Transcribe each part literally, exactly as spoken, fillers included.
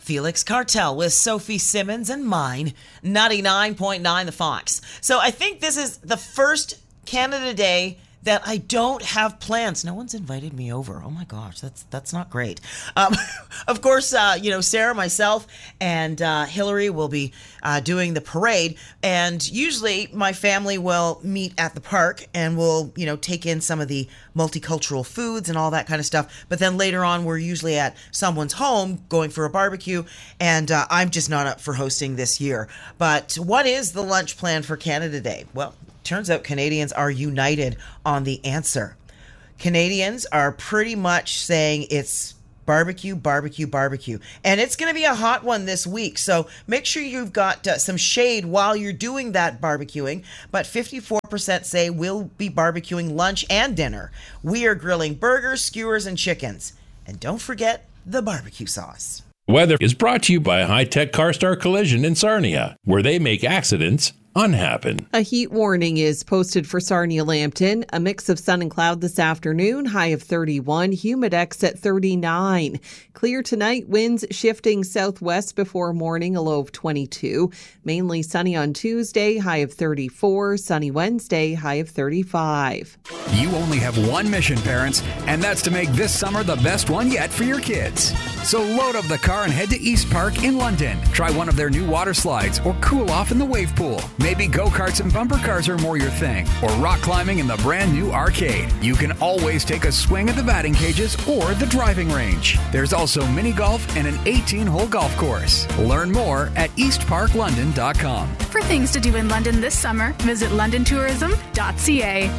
Felix Cartel with Sophie Simmons and mine, ninety-nine point nine The Fox. So I think this is the first Canada Day that I don't have plans. No one's invited me over. Oh my gosh, that's that's not great. Um, of course, uh, you know, Sarah, myself, and uh, Hillary will be uh, doing the parade. And usually my family will meet at the park and we'll, you know, take in some of the multicultural foods and all that kind of stuff. But then later on, we're usually at someone's home going for a barbecue. And uh, I'm just not up for hosting this year. But what is the lunch plan for Canada Day? Well, turns out Canadians are united on the answer. Canadians are pretty much saying it's barbecue, barbecue, barbecue. And it's going to be a hot one this week. So make sure you've got uh, some shade while you're doing that barbecuing. But fifty-four percent say we'll be barbecuing lunch and dinner. We are grilling burgers, skewers, and chickens. And don't forget the barbecue sauce. Weather is brought to you by High Tech CarStar Collision in Sarnia, where they make accidents unhappen. A heat warning is posted for Sarnia-Lambton. A mix of sun and cloud this afternoon, high of thirty-one, humidex at thirty-nine. Clear tonight, winds shifting southwest before morning, a low of twenty-two. Mainly sunny on Tuesday, high of thirty-four. Sunny Wednesday, high of thirty-five. You only have one mission, parents, and that's to make this summer the best one yet for your kids. So load up the car and head to East Park in London. Try one of their new water slides or cool off in the wave pool. Maybe go-karts and bumper cars are more your thing, or rock climbing in the brand new arcade. You can always take a swing at the batting cages or the driving range. There's also mini golf and an eighteen-hole golf course. Learn more at east park london dot com. For things to do in London this summer, visit london tourism dot c a.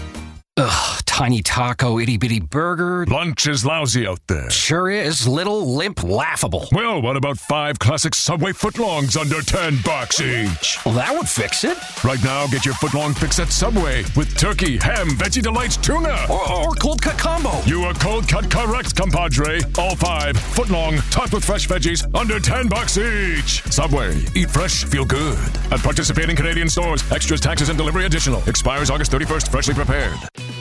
Ugh, tiny taco, itty-bitty burger. Lunch is lousy out there. Sure is. Little, limp, laughable. Well, what about five classic Subway footlongs under ten bucks each? Well, that would fix it. Right now, get your footlong fix at Subway with turkey, ham, Veggie Delights, tuna. Or, or cold cut combo. You are cold cut correct, compadre. All five, footlong, topped with fresh veggies, under ten bucks each. Subway. Eat fresh, feel good. At participating Canadian stores. Extras, taxes, and delivery additional. Expires August thirty-first, freshly prepared.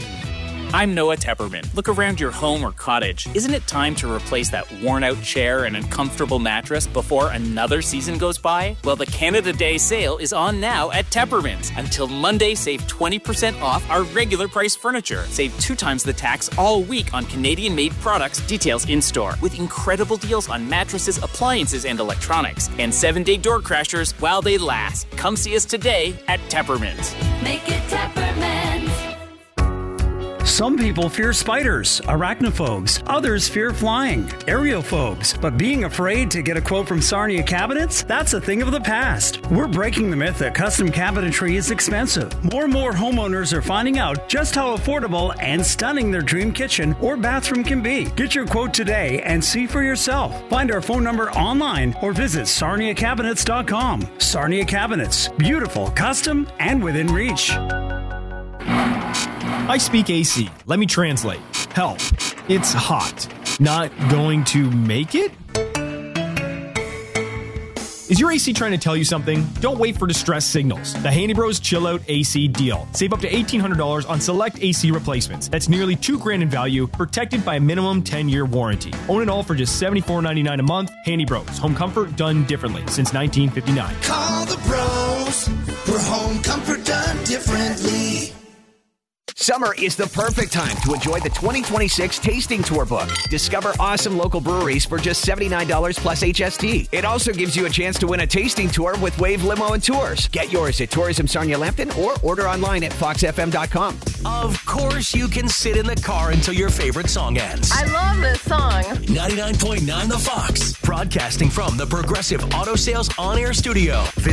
I'm Noah Tepperman. Look around your home or cottage. Isn't it time to replace that worn-out chair and uncomfortable mattress before another season goes by? Well, the Canada Day sale is on now at Tepperman's. Until Monday, save twenty percent off our regular price furniture. Save two times the tax all week on Canadian-made products. Details in-store. With incredible deals on mattresses, appliances, and electronics. And seven-day door crashers while they last. Come see us today at Tepperman's. Make it Tepperman's. Some people fear spiders, arachnophobes. Others fear flying, aerophobes. But being afraid to get a quote from Sarnia Cabinets? That's a thing of the past. We're breaking the myth that custom cabinetry is expensive. More and more homeowners are finding out just how affordable and stunning their dream kitchen or bathroom can be. Get your quote today and see for yourself. Find our phone number online or visit sarnia cabinets dot com. Sarnia Cabinets. Beautiful, custom, and within reach. I speak A C. Let me translate. Help. It's hot. Not going to make it? Is your A C trying to tell you something? Don't wait for distress signals. The Handy Bros Chill Out A C deal. Save up to eighteen hundred dollars on select A C replacements. That's nearly two grand in value, protected by a minimum ten-year warranty. Own it all for just seventy-four ninety-nine a month. Handy Bros. Home comfort done differently since nineteen fifty-nine. Call the pros for home comfort done differently. Summer is the perfect time to enjoy the twenty twenty-six Tasting Tour book. Discover awesome local breweries for just seventy-nine dollars plus H S T. It also gives you a chance to win a tasting tour with Wave Limo and Tours. Get yours at Tourism Sarnia Lambton or order online at fox f m dot com. Of course you can sit in the car until your favorite song ends. I love this song. ninety-nine point nine The Fox. Broadcasting from the Progressive Auto Sales On-Air Studio. Visit